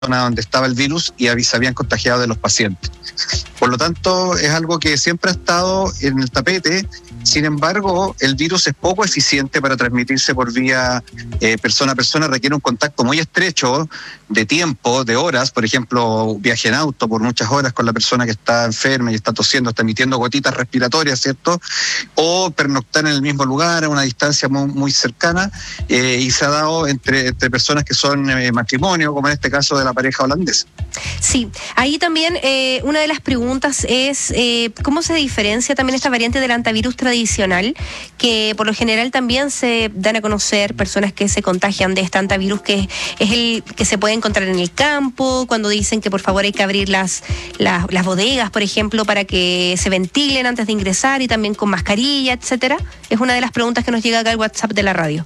donde estaba el virus y se habían contagiado de los pacientes. Por lo tanto, es algo que siempre ha estado en el tapete. Sin embargo, el virus es poco eficiente para transmitirse por vía persona a persona, requiere un contacto muy estrecho de tiempo, de horas, por ejemplo, viaje en auto por muchas horas con la persona que está enferma y está tosiendo, está emitiendo gotitas respiratorias, ¿cierto? O pernoctar en el mismo lugar a una distancia muy cercana, y se ha dado entre personas que son matrimonio, como en este caso de la pareja holandesa. Sí, ahí también una de las preguntas es ¿cómo se diferencia también esta variante del antivirus tradicional? Que por lo general también se dan a conocer personas que se contagian de este antivirus, que es el que se puede encontrar en el campo, cuando dicen que por favor hay que abrir las bodegas, por ejemplo, para que se ventilen antes de ingresar y también con mascarilla, etcétera. Es una de las preguntas que nos llega acá al WhatsApp de la radio.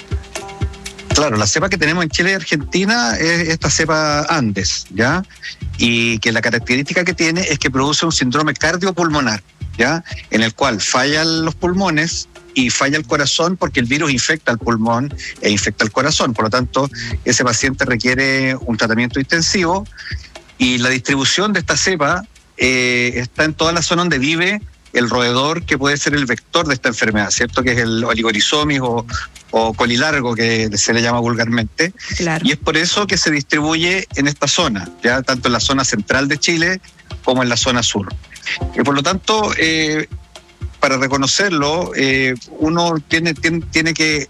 Claro, la cepa que tenemos en Chile y Argentina es esta cepa Andes, ¿ya? Y que la característica que tiene es que produce un síndrome cardiopulmonar, ¿ya? En el cual fallan los pulmones y falla el corazón porque el virus infecta el pulmón e infecta el corazón. Por lo tanto, ese paciente requiere un tratamiento intensivo y la distribución de esta cepa está en toda la zona donde vive el roedor que puede ser el vector de esta enfermedad, ¿cierto? Que es el Oligorizomis o colilargo, que se le llama vulgarmente. Claro. Y es por eso que se distribuye en esta zona, ya tanto en la zona central de Chile como en la zona sur. Y por lo tanto, para reconocerlo, uno tiene que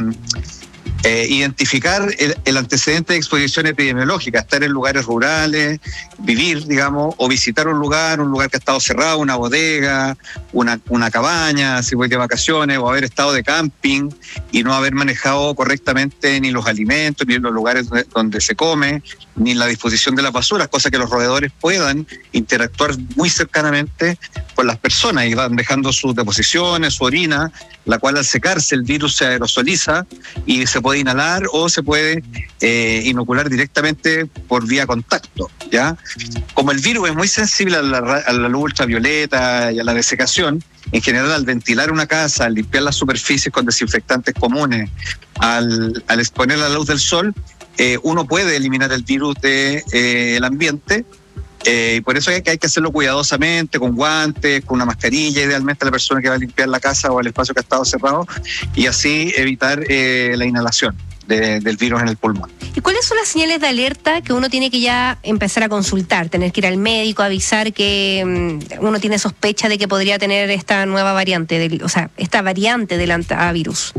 identificar el antecedente de exposición epidemiológica, estar en lugares rurales, vivir, digamos, o visitar un lugar que ha estado cerrado, una bodega, una cabaña, si voy de vacaciones, o haber estado de camping y no haber manejado correctamente ni los alimentos, ni los lugares donde se come, ni la disposición de las basuras, cosa que los roedores puedan interactuar muy cercanamente con las personas y van dejando sus deposiciones, su orina, la cual al secarse el virus se aerosoliza y se puede inhalar o se puede inocular directamente por vía contacto, ¿ya? Como el virus es muy sensible a la luz ultravioleta y a la desecación, en general al ventilar una casa, al limpiar las superficies con desinfectantes comunes, al exponer la luz del sol, uno puede eliminar el virus del ambiente. Y por eso hay que hacerlo cuidadosamente, con guantes, con una mascarilla, idealmente la persona que va a limpiar la casa o el espacio que ha estado cerrado, y así evitar la inhalación del virus en el pulmón. ¿Y cuáles son las señales de alerta que uno tiene que ya empezar a consultar? Tener que ir al médico, avisar que uno tiene sospecha de que podría tener esta nueva variante, esta variante del antivirus.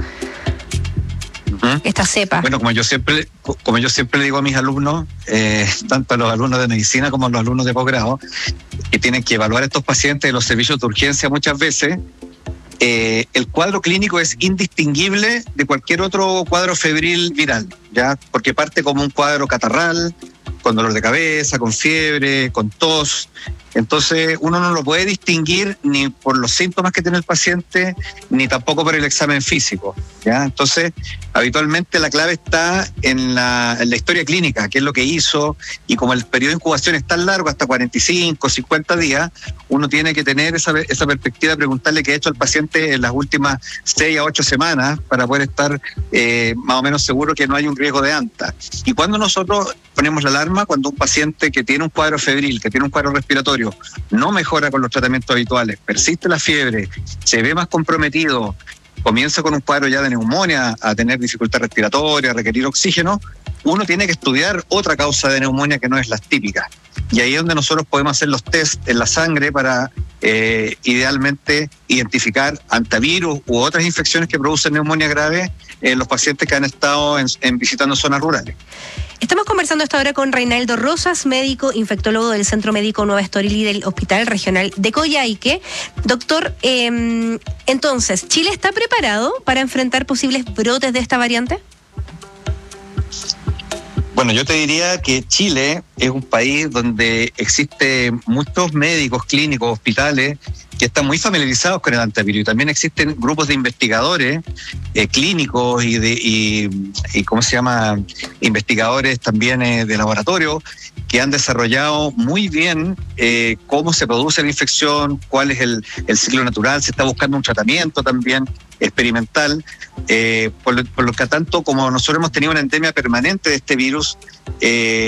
Esta cepa. Bueno, como yo siempre le digo a mis alumnos, tanto a los alumnos de medicina como a los alumnos de posgrado, que tienen que evaluar a estos pacientes en los servicios de urgencia muchas veces, el cuadro clínico es indistinguible de cualquier otro cuadro febril viral, ¿ya? Porque parte como un cuadro catarral, con dolor de cabeza, con fiebre, con tos. Entonces uno no lo puede distinguir ni por los síntomas que tiene el paciente, ni tampoco por el examen físico, ¿ya? Entonces, habitualmente la clave está en la historia clínica, qué es lo que hizo, y como el periodo de incubación es tan largo, hasta 45, 50 días, uno tiene que tener esa perspectiva de preguntarle qué ha hecho el paciente en las últimas 6 a 8 semanas para poder estar más o menos seguro que no hay un riesgo de ANTA. Y cuando nosotros ponemos la alarma, cuando un paciente que tiene un cuadro febril, que tiene un cuadro respiratorio, no mejora con los tratamientos habituales, persiste la fiebre, se ve más comprometido, comienza con un cuadro ya de neumonía, a tener dificultad respiratoria, a requerir oxígeno, uno tiene que estudiar otra causa de neumonía que no es las típicas. Y ahí es donde nosotros podemos hacer los test en la sangre para idealmente identificar antivirus u otras infecciones que producen neumonía grave en los pacientes que han estado visitando zonas rurales. Estamos conversando hasta ahora con Reinaldo Rosas, médico infectólogo del Centro Médico Nueva Estoril y del Hospital Regional de Coyhaique. Doctor, entonces, ¿Chile está preparado para enfrentar posibles brotes de esta variante? Bueno, yo te diría que Chile es un país donde existen muchos médicos, clínicos, hospitales que están muy familiarizados con el antivirus. Y también existen grupos de investigadores clínicos y ¿cómo se llama? Investigadores también de laboratorio que han desarrollado muy bien cómo se produce la infección, cuál es el ciclo natural, se está buscando un tratamiento también experimental, por lo que tanto como nosotros hemos tenido una endemia permanente de este virus,